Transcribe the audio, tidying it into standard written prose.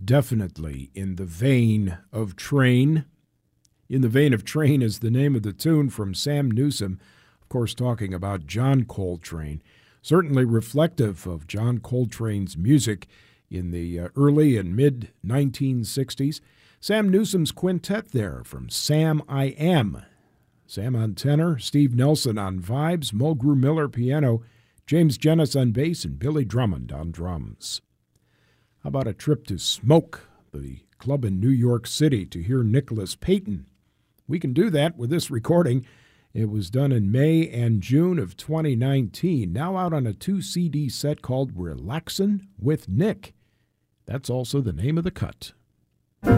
definitely in the vein of Train. In the Vein of Train is the name of the tune from Sam Newsom, of course, talking about John Coltrane. Certainly reflective of John Coltrane's music in the early and mid-1960s. Sam Newsom's quintet there from Sam I Am. Sam on tenor, Steve Nelson on vibes, Mulgrew Miller piano, James Jennis on bass, and Billy Drummond on drums. How about a trip to Smoke, the club in New York City, to hear Nicholas Payton? We can do that with this recording. It was done in May and June of 2019, now out on a 2-CD set called Relaxin' with Nick. That's also the name of the cut.